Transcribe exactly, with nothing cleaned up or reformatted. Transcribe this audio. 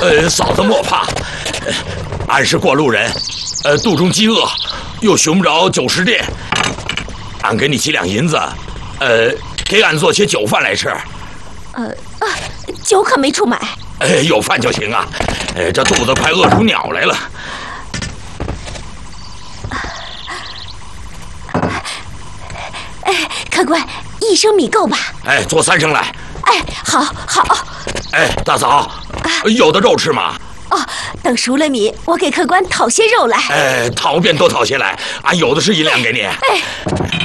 呃，嫂子莫怕，俺是过路人，呃，肚中饥饿，又寻不着酒食店，俺给你几两银子，呃，给俺做些酒饭来吃。 呃啊，酒可没处买。 哎，有饭就行啊，呃，这肚子快饿出鸟来了。 哎，客官，一升米够吧？ 哎，做三升来。 哎，好，好。 哎，大嫂，有的肉吃吗？ 哦，等熟了米，我给客官讨些肉来。 哎，讨便多讨些来，俺有的是银两给你。 哎。